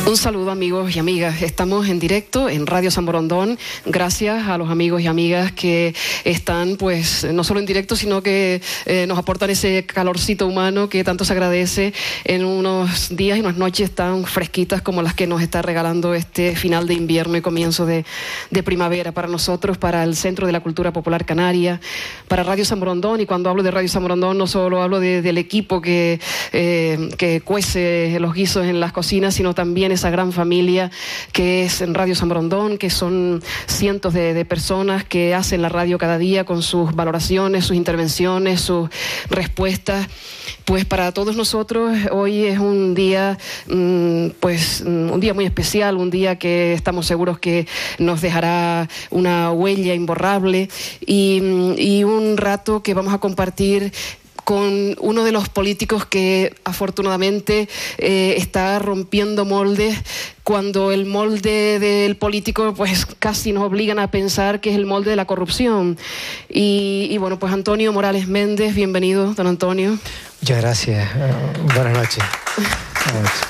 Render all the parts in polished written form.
Un saludo, amigos y amigas. Estamos en directo en Radio San Borondón. Gracias a los amigos y amigas que están, pues, no solo en directo, sino que nos aportan ese calorcito humano que tanto se agradece en unos días y unas noches tan fresquitas como las que nos está regalando este final de invierno y comienzo de primavera para nosotros, para el Centro de la Cultura Popular Canaria, para Radio San Borondón. Y cuando hablo de Radio San Borondón, no solo hablo del equipo que cuece los guisos en las cocinas, sino también esa gran familia que es en Radio San Borondón, que son cientos de personas que hacen la radio cada día con sus valoraciones, sus intervenciones, sus respuestas. Pues para todos nosotros hoy es un día, un día muy especial, un día que estamos seguros que nos dejará una huella imborrable y un rato que vamos a compartir con uno de los políticos que afortunadamente está rompiendo moldes, cuando el molde del político pues casi nos obligan a pensar que es el molde de la corrupción. Y bueno, pues Antonio Morales Méndez, bienvenido, don Antonio. Muchas gracias. Buenas noches. Buenas noches.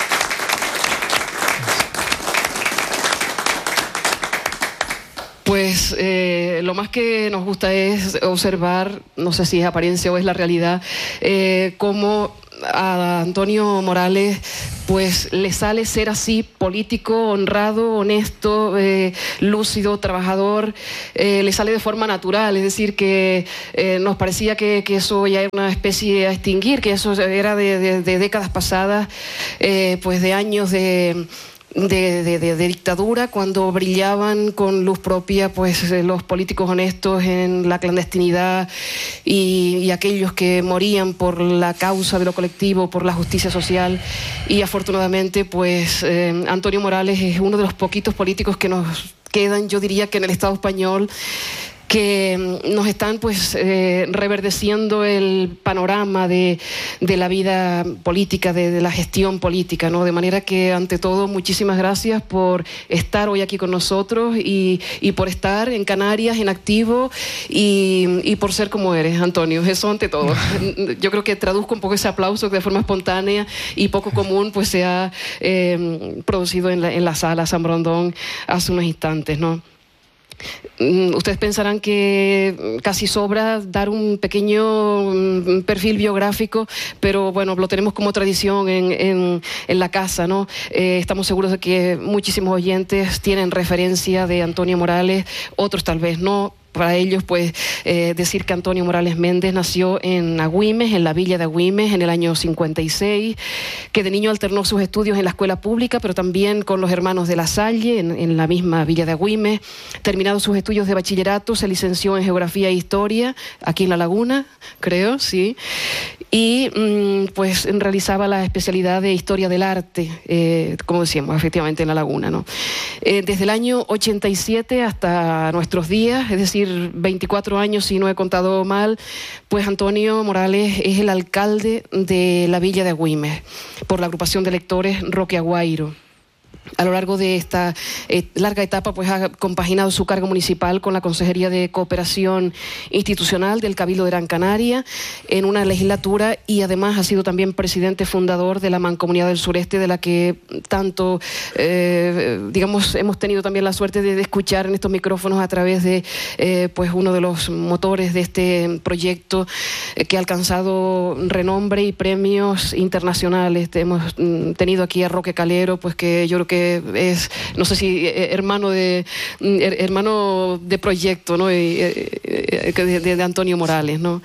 Pues lo más que nos gusta es observar, no sé si es apariencia o es la realidad, cómo a Antonio Morales pues le sale ser así, político, honrado, honesto, lúcido, trabajador, le sale de forma natural. Es decir, que nos parecía que eso ya era una especie a extinguir, que eso era de décadas pasadas, pues de años de dictadura, cuando brillaban con luz propia pues los políticos honestos en la clandestinidad y aquellos que morían por la causa de lo colectivo, por la justicia social. Y afortunadamente pues Antonio Morales es uno de los poquitos políticos que nos quedan, yo diría que en el Estado español, que nos están pues reverdeciendo el panorama de la vida política, de la gestión política, ¿no? De manera que, ante todo, muchísimas gracias por estar hoy aquí con nosotros y por estar en Canarias, en activo, y por ser como eres, Antonio. Eso ante todo. Yo creo que traduzco un poco ese aplauso que de forma espontánea y poco común pues se ha producido en la sala San Borondón hace unos instantes, ¿no? Ustedes pensarán que casi sobra dar un pequeño perfil biográfico, pero bueno, lo tenemos como tradición en la casa, ¿no? Estamos seguros de que muchísimos oyentes tienen referencia de Antonio Morales, otros tal vez no. Para ellos, pues, decir que Antonio Morales Méndez nació en Agüimes, en la villa de Agüimes, en el año 56, que de niño alternó sus estudios en la escuela pública, pero también con los hermanos de La Salle, en la misma villa de Agüimes. Terminados sus estudios de bachillerato, se licenció en Geografía e Historia, aquí en La Laguna, creo, sí. Y pues realizaba la especialidad de Historia del Arte, como decíamos, efectivamente en La Laguna, ¿no? Desde el año 87 hasta nuestros días, es decir, 24 años si no he contado mal, pues Antonio Morales es el alcalde de la villa de Agüimes por la agrupación de electores Roque Aguairo. A lo largo de esta larga etapa pues ha compaginado su cargo municipal con la Consejería de Cooperación Institucional del Cabildo de Gran Canaria en una legislatura, y además ha sido también presidente fundador de la Mancomunidad del Sureste, de la que tanto digamos hemos tenido también la suerte de escuchar en estos micrófonos a través de pues uno de los motores de este proyecto que ha alcanzado renombre y premios internacionales. Hemos tenido aquí a Roque Calero, pues que yo creo que es, no sé si hermano de proyecto, ¿no? de Antonio Morales, ¿no?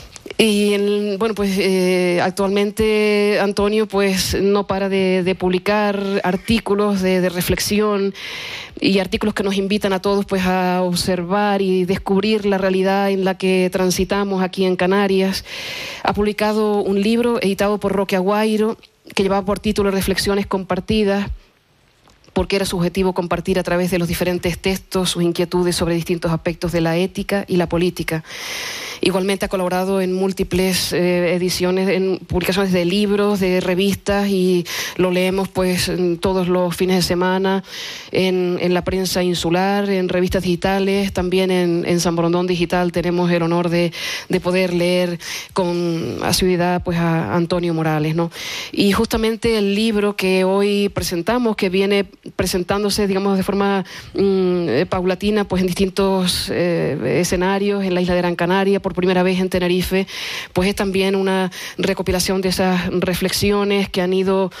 Y bueno, pues actualmente Antonio pues no para de publicar artículos de reflexión y artículos que nos invitan a todos pues a observar y descubrir la realidad en la que transitamos aquí en Canarias. Ha publicado un libro editado por Roque Aguairo que llevaba por título Reflexiones compartidas, porque era su objetivo compartir a través de los diferentes textos sus inquietudes sobre distintos aspectos de la ética y la política. Igualmente ha colaborado en múltiples ediciones, en publicaciones de libros, de revistas, y lo leemos pues todos los fines de semana en la prensa insular, en revistas digitales, también en San Borondón Digital tenemos el honor de poder leer con asiduidad pues a Antonio Morales, ¿no? Y justamente el libro que hoy presentamos, que viene presentándose, digamos, de forma paulatina pues en distintos escenarios en la isla de Gran Canaria, por primera vez en Tenerife, pues es también una recopilación de esas reflexiones que han ido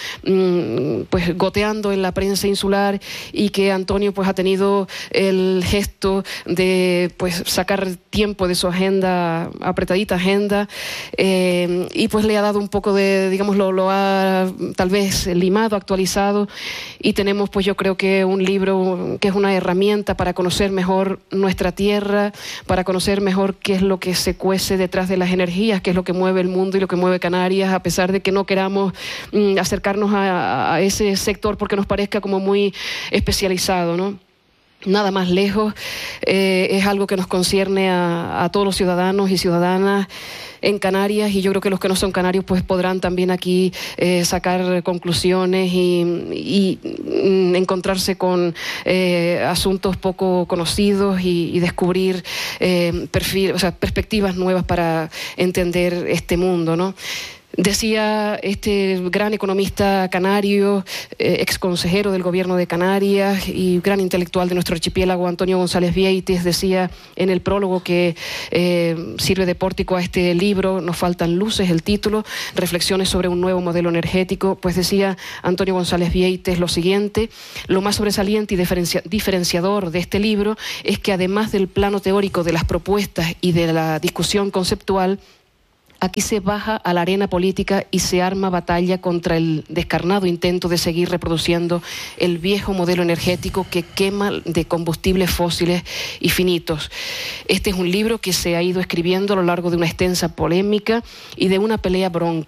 pues goteando en la prensa insular, y que Antonio pues ha tenido el gesto de pues sacar tiempo de su agenda, apretadita agenda, y pues le ha dado un poco de, digamos, lo ha tal vez limado, actualizado, y tenemos pues yo creo que un libro que es una herramienta para conocer mejor nuestra tierra, para conocer mejor qué es lo que se cuece detrás de las energías, qué es lo que mueve el mundo y lo que mueve Canarias, a pesar de que no queramos acercarnos a ese sector porque nos parezca como muy especializado, ¿no? Nada más lejos, es algo que nos concierne a todos los ciudadanos y ciudadanas en Canarias, y yo creo que los que no son canarios pues podrán también aquí sacar conclusiones y encontrarse con asuntos poco conocidos y descubrir perspectivas nuevas para entender este mundo, ¿no? Decía este gran economista canario, exconsejero del gobierno de Canarias y gran intelectual de nuestro archipiélago, Antonio González Vieites, decía en el prólogo que sirve de pórtico a este libro, Nos faltan luces, el título, Reflexiones sobre un nuevo modelo energético, pues decía Antonio González Vieites lo siguiente: lo más sobresaliente y diferenciador de este libro es que, además del plano teórico de las propuestas y de la discusión conceptual, aquí se baja a la arena política y se arma batalla contra el descarnado intento de seguir reproduciendo el viejo modelo energético que quema de combustibles fósiles y finitos. Este es un libro que se ha ido escribiendo a lo largo de una extensa polémica y de una pelea